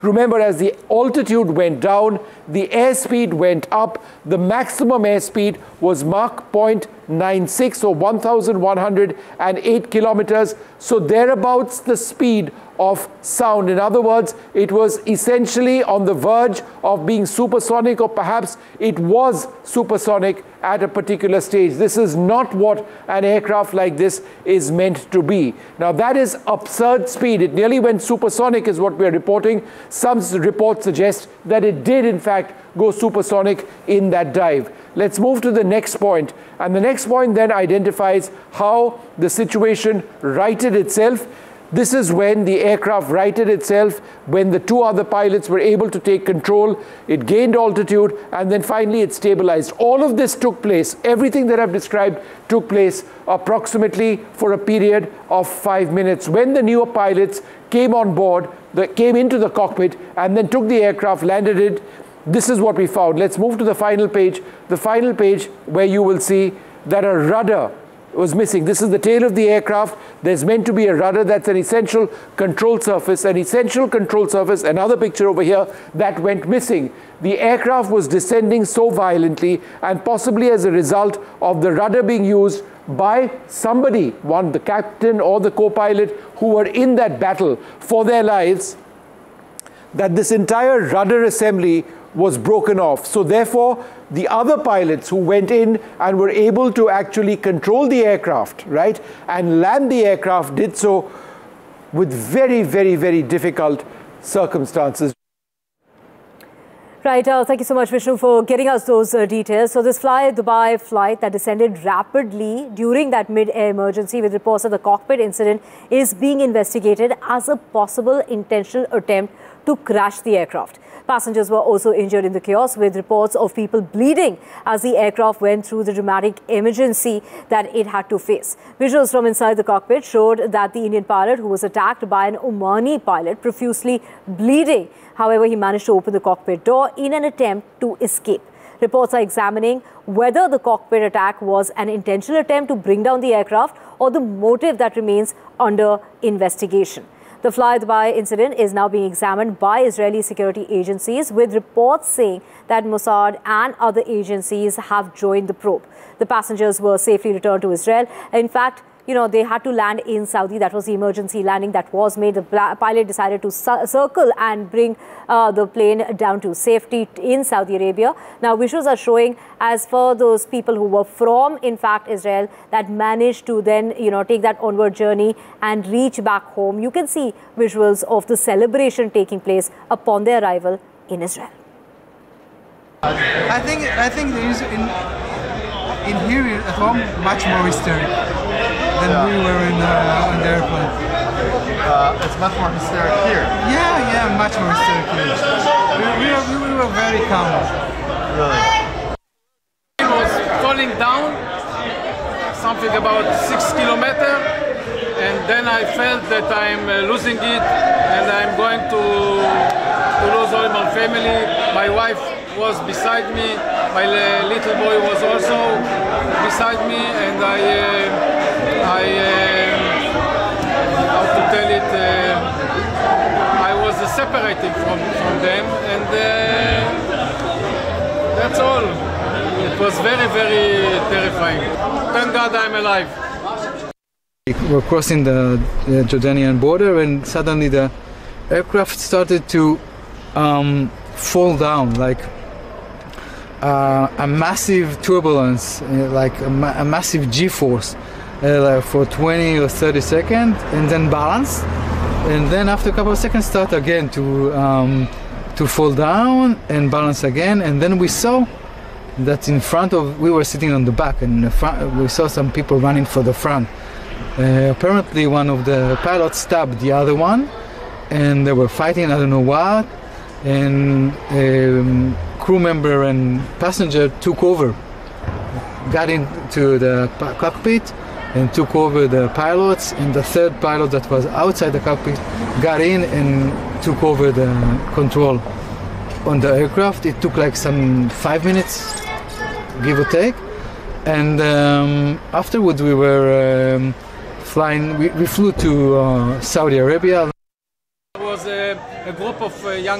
Remember, as the altitude went down, the airspeed went up. The maximum airspeed was Mach 0.96, or 1,108 kilometers. So thereabouts the speed of sound. In other words, it was essentially on the verge of being supersonic, or perhaps it was supersonic at a particular stage. This is not what an aircraft like this is meant to be. Now, that is absurd speed. It nearly went supersonic is what we're reporting. Some reports suggest that it did, in fact, go supersonic in that dive. Let's move to the next point. And the next point then identifies how the situation righted itself. This is when the aircraft righted itself, when the two other pilots were able to take control, it gained altitude, and then finally it stabilized. All of this took place, everything that I've described took place approximately for a period of 5 minutes. When the newer pilots came on board, came into the cockpit, and then took the aircraft, landed it, this is what we found. Let's move to the final page where you will see that a rudder was missing. This is the tail of the aircraft. There's meant to be a rudder. That's an essential control surface. Another picture over here that went missing. The aircraft was descending so violently, and possibly as a result of the rudder being used by somebody, the captain or the co-pilot, who were in that battle for their lives, that this entire rudder assembly was broken off. So therefore, the other pilots who went in and were able to actually control the aircraft, right, and land the aircraft, did so with very, very, very difficult circumstances. Right, thank you so much, Vishnu, for getting us those details. So this Fly Dubai flight that descended rapidly during that mid-air emergency with reports of the cockpit incident is being investigated as a possible intentional attempt to crash the aircraft. Passengers were also injured in the chaos, with reports of people bleeding as the aircraft went through the dramatic emergency that it had to face. Visuals from inside the cockpit showed that the Indian pilot, who was attacked by an Omani pilot, profusely bleeding. However, he managed to open the cockpit door in an attempt to escape. Reports are examining whether the cockpit attack was an intentional attempt to bring down the aircraft or the motive that remains under investigation. The Fly Dubai incident is now being examined by Israeli security agencies, with reports saying that Mossad and other agencies have joined the probe. The passengers were safely returned to Israel. In fact, they had to land in Saudi. That was the emergency landing that was made. The pilot decided to circle and bring the plane down to safety in Saudi Arabia. Now, visuals are showing, as for those people who were from, in fact, Israel, that managed to then, take that onward journey and reach back home. You can see visuals of the celebration taking place upon their arrival in Israel. I think there is in here at home much more hysteric than we were in the airplane. It's much more hysteric here. Yeah, much more hysteric here. We were very calm. Really? It was falling down, something about 6 kilometers, and then I felt that I'm losing it, and I'm going to lose all my family. My wife was beside me, my little boy was also beside me, and how to tell it, I was separated from them, and that's all. It was very, very terrifying. Thank God I'm alive. We're crossing the Jordanian border, and suddenly the aircraft started to fall down, like a massive turbulence, like a massive G-force, like for 20 or 30 seconds, and then balance, and then after a couple of seconds start again to fall down and balance again. And then we saw that in front of, we were sitting on the back, and we saw some people running for the front. Apparently one of the pilots stabbed the other one, and they were fighting, I don't know what, and crew member and passenger took over, got into the cockpit and took over the pilots, and the third pilot that was outside the cockpit got in and took over the control on the aircraft. It took like some 5 minutes, give or take, and afterwards we were flying, we flew to Saudi Arabia. It was a group of young